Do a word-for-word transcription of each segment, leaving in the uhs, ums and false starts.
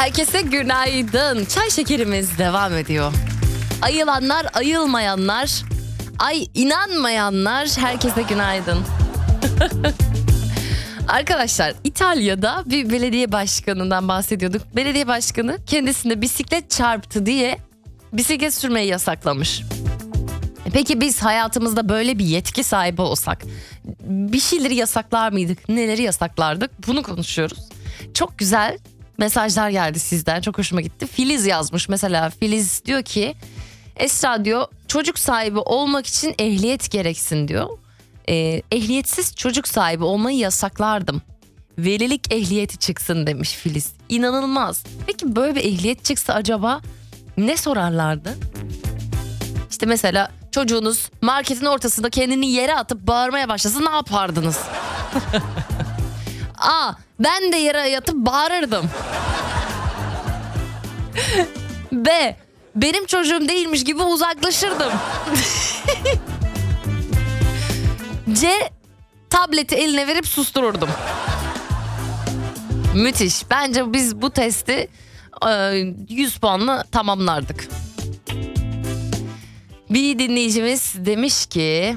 Herkese günaydın. Çay şekerimiz devam ediyor. Ayılanlar, ayılmayanlar, ay inanmayanlar, herkese günaydın. Arkadaşlar, İtalya'da bir belediye başkanından bahsediyorduk. Belediye başkanı kendisine bisiklet çarptı diye bisiklet sürmeyi yasaklamış. Peki biz hayatımızda böyle bir yetki sahibi olsak bir şeyleri yasaklar mıydık? Neleri yasaklardık? Bunu konuşuyoruz. Çok güzel mesajlar geldi sizden. Çok hoşuma gitti. Filiz yazmış mesela. Filiz diyor ki, Esra diyor, çocuk sahibi olmak için ehliyet gereksin diyor. Ee, ehliyetsiz çocuk sahibi olmayı yasaklardım. Velilik ehliyeti çıksın demiş Filiz. İnanılmaz. Peki böyle bir ehliyet çıksa acaba ne sorarlardı? İşte mesela çocuğunuz marketin ortasında kendini yere atıp bağırmaya başlasa ne yapardınız? A. Ben de yere yatıp bağırırdım. B. Benim çocuğum değilmiş gibi uzaklaşırdım. C. Tableti eline verip sustururdum. Müthiş. Bence biz bu testi yüz puanla tamamlardık. Bir dinleyicimiz demiş ki,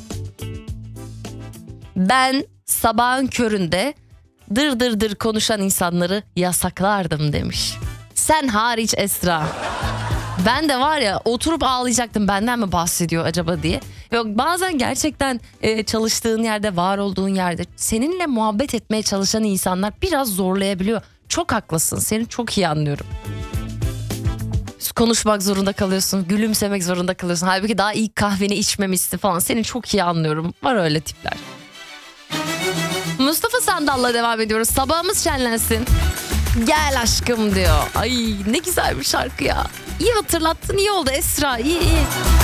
ben sabahın köründe dır dır dır konuşan insanları yasaklardım demiş. Sen hariç Esra. Ben de var ya, oturup ağlayacaktım, benden mi bahsediyor acaba diye. Yok, bazen gerçekten e, çalıştığın yerde, var olduğun yerde seninle muhabbet etmeye çalışan insanlar biraz zorlayabiliyor. Çok haklısın, seni çok iyi anlıyorum. Konuşmak zorunda kalıyorsun, gülümsemek zorunda kalıyorsun. Halbuki daha ilk kahveni içmemişsin falan. Seni çok iyi anlıyorum. Var öyle tipler. Mustafa Sandal'la devam ediyoruz. Sabahımız şenlensin. Gel aşkım diyor. Ay ne güzel bir şarkı ya. İyi hatırlattın, iyi oldu Esra, iyi iyi.